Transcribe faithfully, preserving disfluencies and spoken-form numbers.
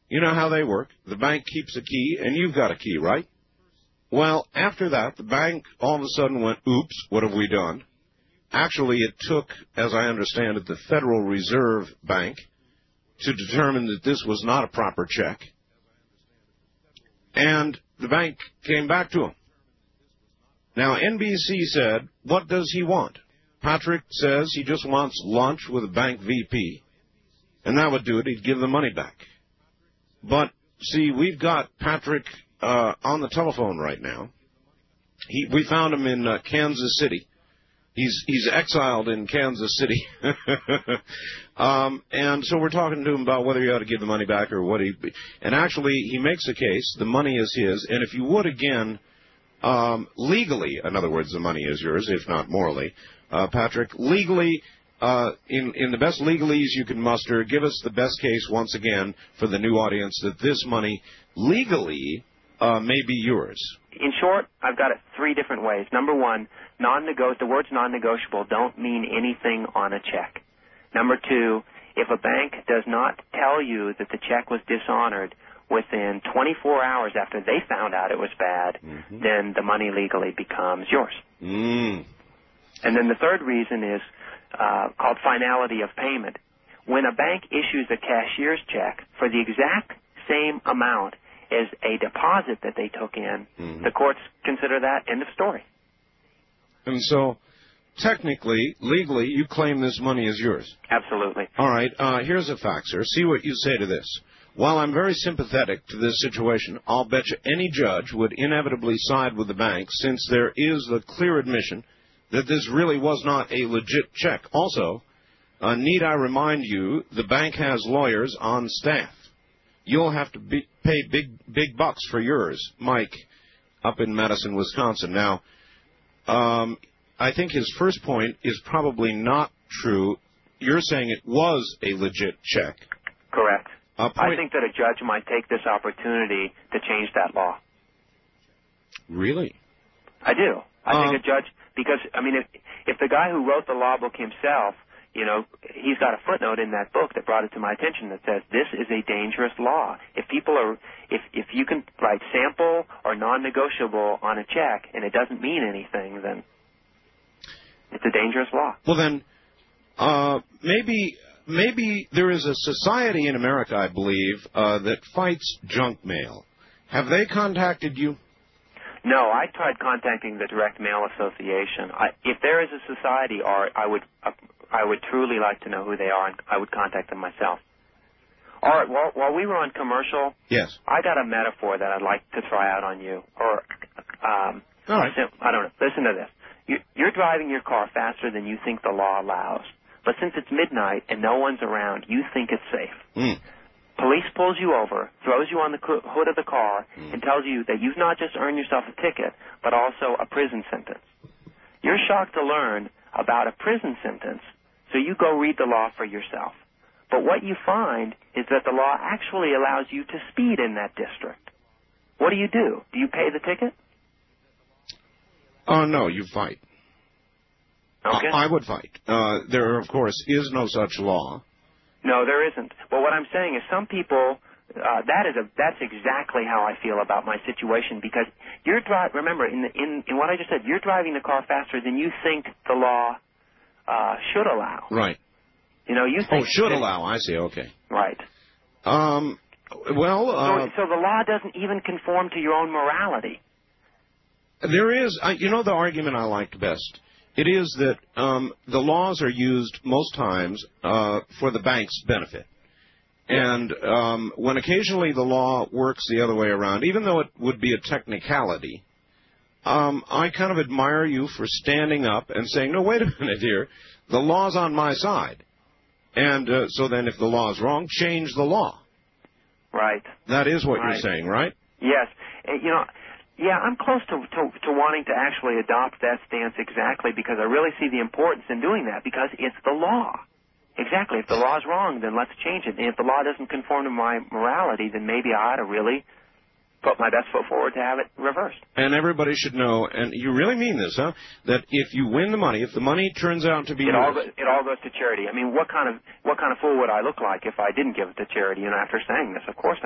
You know how they work. The bank keeps a key, and you've got a key, right? Well, after that, the bank all of a sudden went, oops, what have we done? Actually, it took, as I understand it, the Federal Reserve Bank to determine that this was not a proper check. And the bank came back to him. Now, N B C said, what does he want? Patrick says he just wants lunch with a bank V P. And that would do it. He'd give the money back. But, see, we've got Patrick uh, on the telephone right now. He, we found him in uh, Kansas City. He's he's exiled in Kansas City. um, and so we're talking to him about whether he ought to give the money back or what he... And actually, he makes a case. The money is his. And if you would, again, um, legally, in other words, the money is yours, if not morally, uh, Patrick, legally... Uh, in, in the best legalese you can muster, give us the best case once again for the new audience that this money legally uh, may be yours. In short, I've got it three different ways. Number one, non-nego- the words non-negotiable don't mean anything on a check. Number two, if a bank does not tell you that the check was dishonored within twenty-four hours after they found out it was bad, mm-hmm. then the money legally becomes yours. Mm. And then the third reason is Uh, called finality of payment. When a bank issues a cashier's check for the exact same amount as a deposit that they took in, mm-hmm. the courts consider that end of story. And so, technically, legally, you claim this money is yours. Absolutely. All right. Uh, here's a fact, sir. See what you say to this. While I'm very sympathetic to this situation, I'll bet you any judge would inevitably side with the bank since there is the clear admission that this really was not a legit check. Also, uh, need I remind you, the bank has lawyers on staff. You'll have to be, pay big big bucks for yours, Mike, up in Madison, Wisconsin. Now, um, I think his first point is probably not true. You're saying it was a legit check. Correct. Uh, I think that a judge might take this opportunity to change that law. Really? I do. I um, think a judge... Because, I mean, if if the guy who wrote the law book himself, you know, he's got a footnote in that book that brought it to my attention that says this is a dangerous law. If people are, if if you can write sample or non-negotiable on a check and it doesn't mean anything, then it's a dangerous law. Well, then, uh, maybe maybe there is a society in America, I believe, uh, that fights junk mail. Have they contacted you? No, I tried contacting the Direct Mail Association. I, if there is a society, or I would, uh, I would truly like to know who they are, and I would contact them myself. All right. While, while we were on commercial, yes, I got a metaphor that I'd like to try out on you. Or, um, all right. I don't know. Listen to this. You, you're driving your car faster than you think the law allows, but since it's midnight and no one's around, you think it's safe. Mm. Police pulls you over, throws you on the hood of the car, mm. and tells you that you've not just earned yourself a ticket, but also a prison sentence. You're shocked to learn about a prison sentence, so you go read the law for yourself. But what you find is that the law actually allows you to speed in that district. What do you do? Do you pay the ticket? Oh, no, you fight. Okay. I, I would fight. Uh, there, of course, is no such law. No, there isn't. But what I'm saying is some people, uh, that is a, that's exactly how I feel about my situation, because you're dri- remember, in, the, in, in what I just said, you're driving the car faster than you think the law uh, should allow. Right. You know, you think... Oh, should allow. I see. Okay. Right. Um. Well... Uh, so, so the law doesn't even conform to your own morality. There is... Uh, you know the argument I liked best? It is that um, the laws are used most times uh, for the bank's benefit. And um, when occasionally the law works the other way around, even though it would be a technicality, um, I kind of admire you for standing up and saying, no, wait a minute here, the law's on my side. And uh, so then if the law is wrong, change the law. Right. That is what right. you're saying, right? Yes. Uh, you know... Yeah, I'm close to, to to wanting to actually adopt that stance exactly because I really see the importance in doing that because it's the law. Exactly. If the law is wrong, then let's change it. And if the law doesn't conform to my morality, then maybe I ought to really put my best foot forward to have it reversed. And everybody should know, and you really mean this, huh, that if you win the money, if the money turns out to be it yours... all go, it all goes to charity. I mean, what kind of what kind of fool would I look like if I didn't give it to charity? You know, after saying this, of course